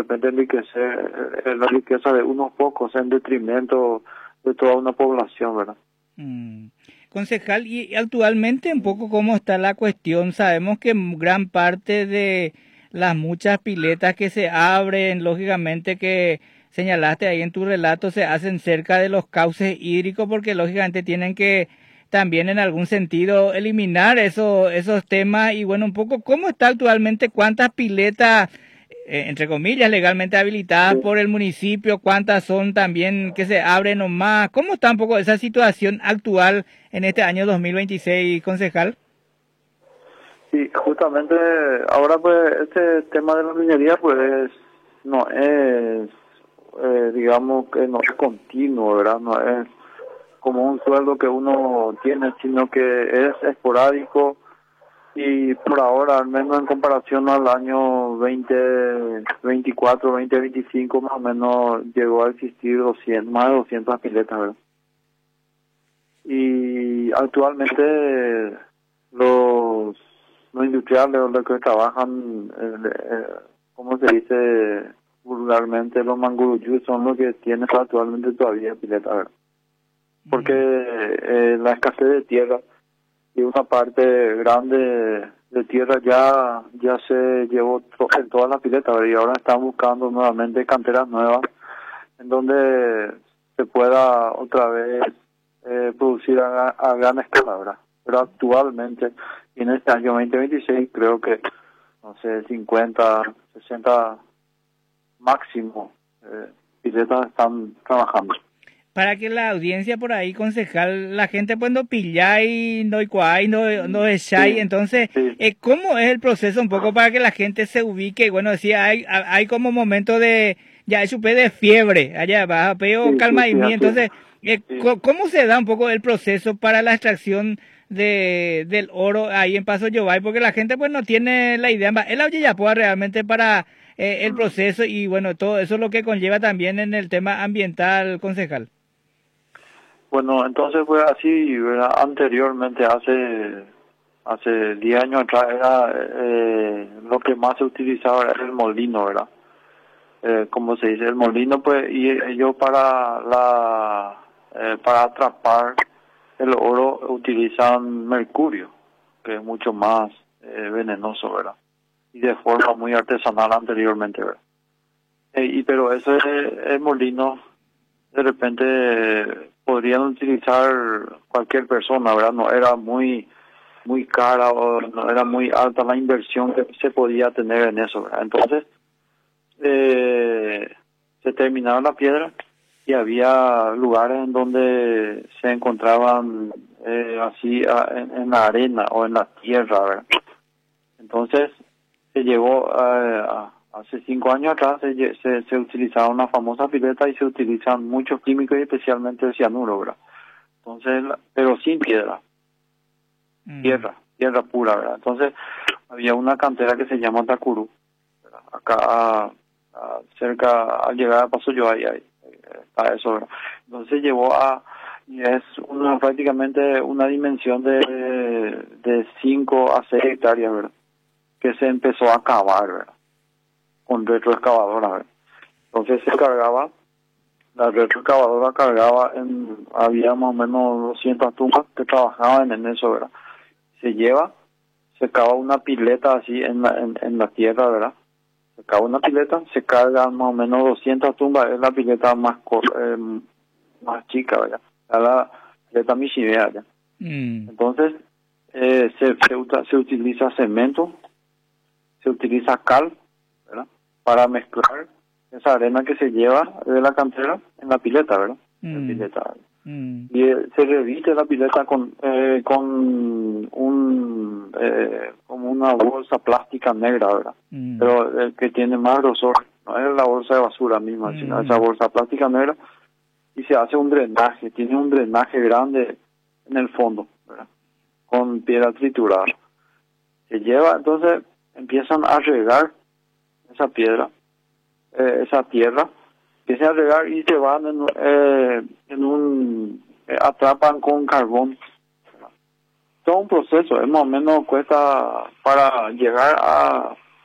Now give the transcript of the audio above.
repente enriquecer la riqueza de unos pocos en detrimento de toda una población, ¿verdad? Concejal, y actualmente un poco cómo está la cuestión. Sabemos que gran parte de las muchas piletas que se abren, lógicamente que señalaste ahí en tu relato, se hacen cerca de los cauces hídricos porque lógicamente tienen que también en algún sentido eliminar esos temas. Y bueno, un poco cómo está actualmente, cuántas piletas entre comillas, legalmente habilitadas por el municipio, cuántas son también que se abren o más. ¿Cómo está un poco esa situación actual en este año 2026, concejal? Sí, justamente ahora pues este tema de la minería pues no es, digamos que no es continuo, ¿verdad? No es como un sueldo que uno tiene, sino que es esporádico. Y por ahora, al menos en comparación al año 2024, 2025, más o menos llegó a existir más de 200 piletas, ¿verdad? Y actualmente los industriales, los que trabajan, ¿cómo se dice vulgarmente? Los manguruyú son los que tienen actualmente todavía piletas, ¿verdad? Porque la escasez de tierra y una parte grande de tierra ya se llevó en todas las piletas, ¿verdad? Y ahora están buscando nuevamente canteras nuevas en donde se pueda otra vez producir a gran escala, ¿verdad? Pero actualmente, y en este año 2026, creo que, no sé, 50, 60 máximo piletas están trabajando. Para que la audiencia por ahí, concejal, la gente cuando pilláis, no hay no echáis, entonces, ¿cómo es el proceso un poco para que la gente se ubique? Bueno, decía, hay como momento de, ya es de fiebre, allá va, pero calma y mí, entonces, ¿cómo se da un poco el proceso para la extracción del oro ahí en Paso Yobay? Porque la gente pues no tiene la idea, el oye ya pueda realmente para el proceso y bueno, todo eso es lo que conlleva también en el tema ambiental, concejal. Bueno, entonces fue así, ¿verdad? Anteriormente, hace 10 años atrás, era lo que más se utilizaba era el molino, ¿verdad? Como se dice, el molino, pues, y ellos para atrapar el oro utilizan mercurio, que es mucho más venenoso, ¿verdad? Y de forma muy artesanal anteriormente, ¿verdad? Pero ese molino, de repente podrían utilizar cualquier persona, ¿verdad? No era muy cara o no era muy alta la inversión que se podía tener en eso, ¿verdad? Entonces, se terminaba la piedra y había lugares en donde se encontraban así en la arena o en la tierra, ¿verdad? Entonces, se llegó hace 5 años atrás se utilizaba una famosa pileta y se utilizan muchos químicos y especialmente el cianuro, ¿verdad? Entonces, pero sin piedra, tierra pura, ¿verdad? Entonces, había una cantera que se llama Tacurú, ¿verdad? Acá cerca, al llegar a Paso Yobay, ahí está eso, ¿verdad? Entonces y es prácticamente una dimensión de 5 a 6 hectáreas, ¿verdad? Que se empezó a cavar, ¿verdad? Con retroexcavadora, ¿verdad? Entonces la retroexcavadora había más o menos 200 tumbas que trabajaban en eso, ¿verdad? Se cava una pileta así en la tierra, ¿verdad? Se cava una pileta, se cargan más o menos 200 tumbas, es la pileta más chica, ¿verdad? Es la pileta Michibea, ¿verdad? Entonces, se utiliza cemento, se utiliza cal, ¿verdad? Para mezclar esa arena que se lleva de la cantera en la pileta, ¿verdad? La pileta. Y se reviste la pileta con como una bolsa plástica negra, ¿verdad? Pero que tiene más grosor, no es la bolsa de basura misma, sino esa bolsa plástica negra, y se hace un drenaje, tiene un drenaje grande en el fondo, ¿verdad? Con piedra triturada. Se lleva, entonces empiezan a regar esa piedra, esa tierra, empiezan a regar y se van atrapan con carbón. Todo un proceso, es más o menos cuesta para llegar a